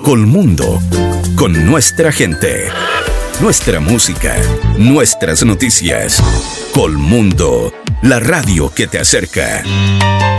Colmundo, con nuestra gente, nuestra música, nuestras noticias. Colmundo, la radio que te acerca.